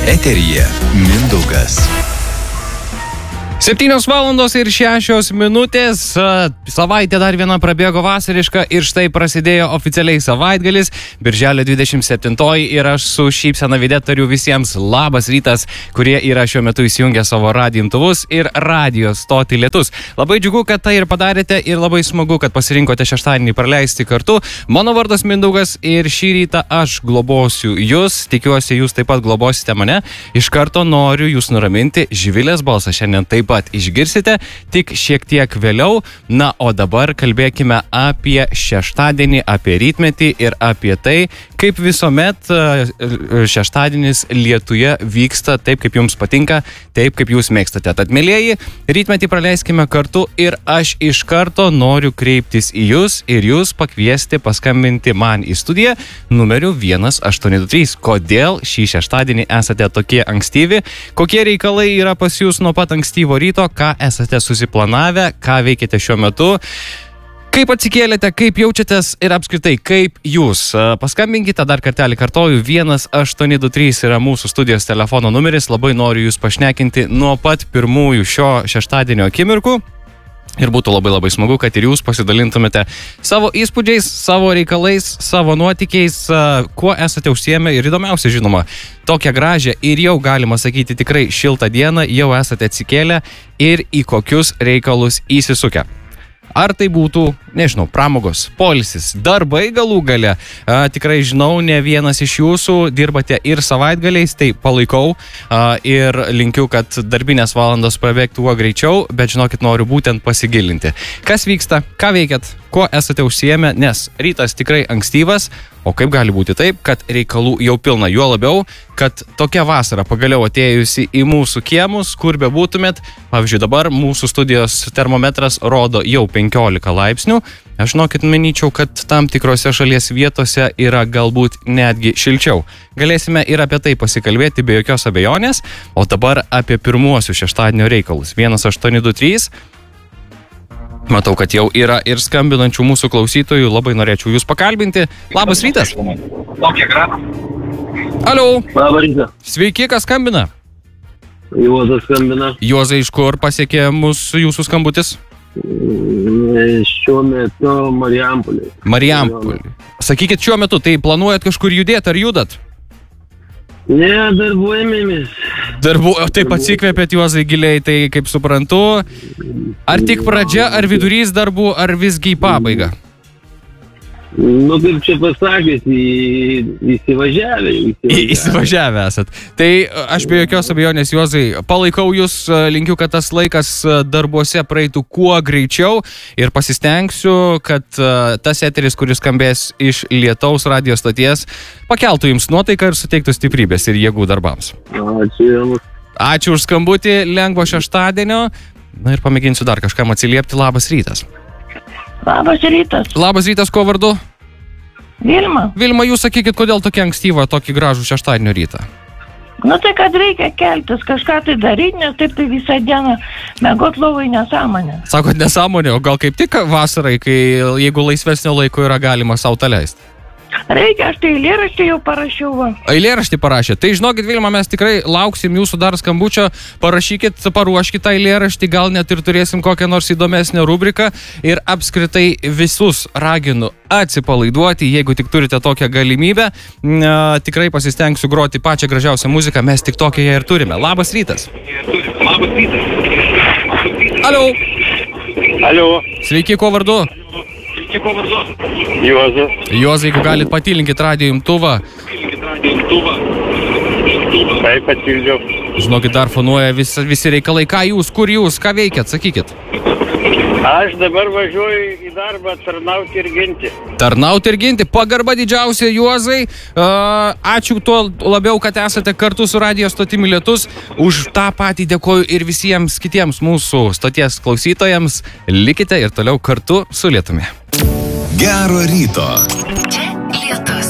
Eteryje Mindaugas. 7:06. Savaitė dar viena prabėgo vasariška ir štai prasidėjo oficialiai savaitgalis. Birželio 27 ir aš su šypsena veide tariu visiems labas rytas, kurie yra šiuo metu įsijungę savo radijo imtuvus ir radijo stotį Lietus. Labai džiugu, kad tai ir padarėte ir labai smagu, kad pasirinkote šeštadienį praleisti kartu. Mano vardas Mindaugas ir šį rytą aš globosiu jūs. Tikiuosi, jūs taip pat globosite mane. Iš karto noriu jūs nuraminti. Živilės balsą šiandien taip pat išgirsite, tik šiek tiek vėliau. Na, o dabar kalbėkime apie šeštadienį, apie rytmetį ir apie tai, kaip visuomet šeštadienis Lietuje vyksta taip, kaip jums patinka, taip, kaip jūs mėgstate. Tad, mielieji, rytmetį praleiskime kartu ir aš iš karto noriu kreiptis į jūs ir jūs pakviesti paskambinti man į studiją numeriu 1823. Kodėl šį šeštadienį esate tokie ankstyvi? Kokie reikalai yra pas jūs nuo pat ankstyvo ryto, ką esate susiplanavę, ką veikiate šiuo metu, kaip atsikėlėte, kaip jaučiatės ir apskritai, kaip jūs. Paskambinkite, dar kartelį kartoju, 1823 yra mūsų studijos telefono numeris, labai noriu jūs pašnekinti nuo pat pirmųjų šio šeštadienio akimirkų. Ir būtų labai smagu, kad ir jūs pasidalintumėte savo įspūdžiais, savo reikalais, savo nuotykiais, kuo esate užsiėmę ir įdomiausia, žinoma, tokią gražią ir jau galima sakyti tikrai šiltą dieną jau esate atsikėlę ir į kokius reikalus įsisukę. Ar tai būtų, nežinau, pramogos, poilsis, darbai galų gale. Tikrai žinau, ne vienas iš jūsų dirbate ir savaitgaliais, tai palaikau ir linkiu, kad darbinės valandos prabėgtų kuo greičiau, bet žinokit, noriu būtent pasigilinti. Kas vyksta, ką veikiat, kuo esate užsiėmę, nes rytas tikrai ankstyvas, o kaip gali būti taip, kad reikalų jau pilna, juo labiau, kad tokia vasara pagaliau atėjusi į mūsų kiemus, kur be būtumėt. Pavyzdžiui, dabar mūsų studijos termometras rodo jau 15 laipsnių. Aš žinokit, manyčiau, kad tam tikrose šalies vietose yra galbūt netgi šilčiau. Galėsime ir apie tai pasikalbėti be jokios abejonės, o dabar apie pirmuosius šeštadienio reikalus. 1823. Matau, kad jau yra ir skambinančių mūsų klausytojų, labai norėčiau jūs pakalbinti. Labas rytas. Alio. Labas rytas. Sveiki, kas skambina? Juozas skambina. Juozai, iš kur pasiekė mūsų jūsų skambutis? Šiuo metu Marijampolė. Marijampolė. Sakykit, šiuo metu, tai planuojat kažkur judėti ar judat? Ne, darbuojamėmis. Taip atsikvėpėt, Juozai, giliai, tai kaip suprantu. Ar tik pradžia, ar vidurys darbų, ar visgi į pabaigą? Nu, kaip čia pasakęs, įsivažiavę. Įsivažiavę esat. Tai aš be jokios abejonės, Juozai, palaikau jūs, linkiu, kad tas laikas darbuose praeitų kuo greičiau ir pasistengsiu, kad tas eteris, kuris skambės iš Lietaus radijo stoties, pakeltų jums nuotaiką ir suteiktų stiprybės ir jėgų darbams. Ačiū jums. Ačiū už skambutį, lengvo šeštadienio. Na ir pamėginsiu dar kažkam atsiliepti. Labas rytas. Labas rytas. Labas rytas, ko vardu? Vilma. Vilma, jūs sakykit, kodėl tokia ankstyva, tokį gražų šeštadienio rytą? Nu tai kad reikia keltis, kažką tai daryti, nes taip tai visą dieną miegot lovai nesąmonė. Sakot nesąmonė, o gal kaip tik vasarai, kai jeigu laisvesnio laiko yra galima sau tą leisti? Reikia, aš tai eilėraštį jau parašiau. Eilėraštį parašė. Tai žinokit, Vilma, mes tikrai lauksim jūsų dar skambučio. Parašykit, paruoškit tą eilėraštį, gal net ir turėsim kokią nors įdomesnę rubriką. Ir apskritai visus raginu atsipalaiduoti, jeigu tik turite tokią galimybę. Tikrai pasistengsiu groti pačią gražiausią muziką, mes tik tokią ją ir turime. Labas rytas. Alio. Alio. Sveiki, ko vardu? Juozas. Juozai, jeigu galit, patylinkit radijo imtuvą. Taip, patildžiau. Žinokit, dar fonuoja visi reikalai. Ką jūs, kur jūs, ką veikiat, sakykit. Aš dabar važiuoju į darbą tarnauti ir ginti. Tarnauti ir ginti. Pagarba didžiausia, Juozai. Ačiū tuo labiau, kad esate kartu su radijo stotimi Lietus. Už tą patį dėkoju ir visiems kitiems mūsų stoties klausytojams. Likite ir toliau kartu su Lietumi. Gero ryto. Čia Lietus.